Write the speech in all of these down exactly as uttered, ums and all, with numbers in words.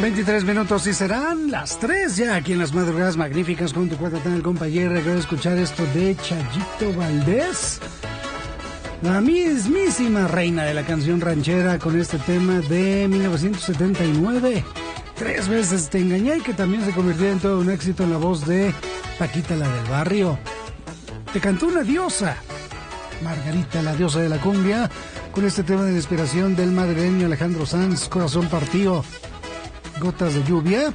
veintitrés minutos y serán las tres ya aquí en las madrugadas magníficas con tu cuatatán, el compañero. Acabo de escuchar esto de Chayito Valdés, la mismísima reina de la canción ranchera, con este tema de mil novecientos setenta y nueve, Tres veces te engañé, que también se convirtió en todo un éxito en la voz de Paquita, la del barrio. Te cantó una diosa, Margarita, la diosa de la cumbia, con este tema de la inspiración del madrileño Alejandro Sanz, Corazón Partido. Gotas de lluvia,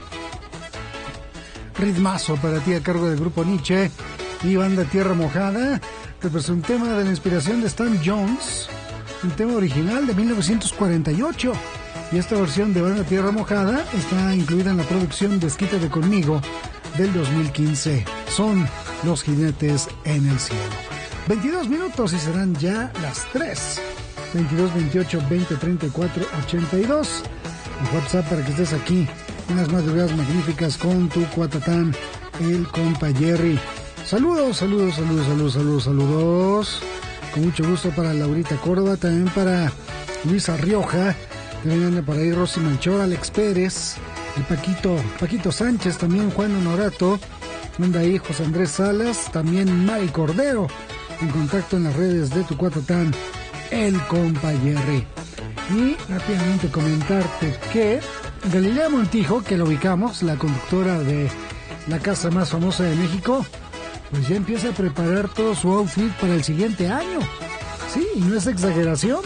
ritmazo para ti a cargo del grupo Nietzsche y banda Tierra Mojada, que pues un tema de la inspiración de Stan Jones, un tema original de mil novecientos cuarenta y ocho, y esta versión de banda Tierra Mojada está incluida en la producción Desquítate Conmigo del dos mil quince. Son Los Jinetes en el Cielo. veintidós minutos y serán ya las tres. veintidós, veintiocho, veinte, treinta y cuatro, ochenta y dos. El WhatsApp para que estés aquí en las madrugadas magníficas con tu cuatatán, el compa Jerry. Saludos, saludos, saludos, saludos, saludos, saludos. Con mucho gusto para Laurita Córdoba, también para Luisa Rioja, también anda por ahí Rosy Manchor, Alex Pérez, el Paquito, Paquito Sánchez, también Juan Honorato, anda ahí José Andrés Salas, también Mari Cordero, en contacto en las redes de tu cuatatán, el compa Jerry. Y rápidamente comentarte que Galilea Montijo, que lo ubicamos, la conductora de la casa más famosa de México, pues ya empieza a preparar todo su outfit para el siguiente año. Sí, y no es exageración,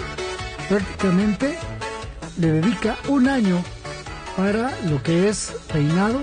prácticamente le dedica un año para lo que es peinado,